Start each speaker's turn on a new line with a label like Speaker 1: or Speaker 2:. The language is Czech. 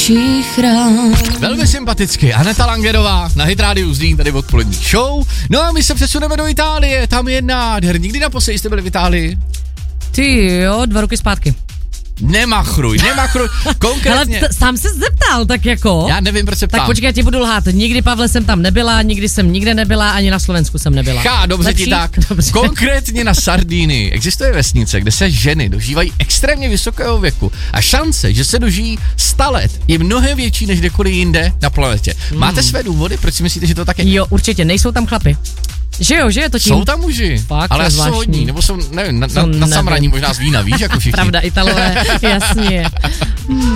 Speaker 1: Velmi sympaticky, Aneta Langerová na Hit Radio zní tady v odpolední show. No a my se přesuneme do Itálie, tam je nádherný. Nikdy naposledy jste byli v Itálii?
Speaker 2: Ty jo, 2 roky zpátky.
Speaker 1: Nemachruj, konkrétně.
Speaker 2: Ale sám se zeptal, tak jako.
Speaker 1: Já nevím, proč se ptám.
Speaker 2: Tak počkej, já ti budu lhát. Nikdy, Pavle, jsem tam nebyla, nikdy jsem nikde nebyla, ani na Slovensku jsem nebyla.
Speaker 1: Dobře lepší? Ti tak. Dobře. Konkrétně na Sardinii existuje vesnice, kde se ženy dožívají extrémně vysokého věku a šance, že se dožijí 100 let, je mnohem větší než kdekoliv jinde na planetě. Máte své důvody, proč si myslíte, že to tak je?
Speaker 2: Jo, určitě, nejsou tam chlapi. Že jo, že je to tím.
Speaker 1: Jsou tam muži,
Speaker 2: fakt,
Speaker 1: ale jsou hodní, nebo jsou, nevím, na samraní možná z vína, víš, jako všichni.
Speaker 2: Pravda, Italové, jasně.